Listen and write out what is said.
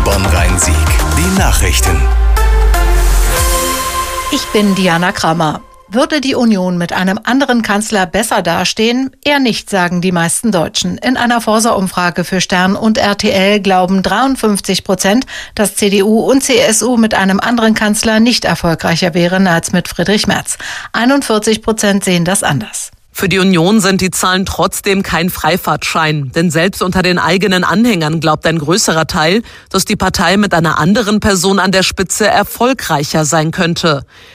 Bonn-Rhein-Sieg. Die Nachrichten. Ich bin Diana Krammer. Würde die Union mit einem anderen Kanzler besser dastehen? Eher nicht, sagen die meisten Deutschen. In einer Forsa-Umfrage für Stern und RTL glauben 53%, dass CDU und CSU mit einem anderen Kanzler nicht erfolgreicher wären als mit Friedrich Merz. 41% sehen das anders. Für die Union sind die Zahlen trotzdem kein Freifahrtschein. Denn selbst unter den eigenen Anhängern glaubt ein größerer Teil, dass die Partei mit einer anderen Person an der Spitze erfolgreicher sein könnte.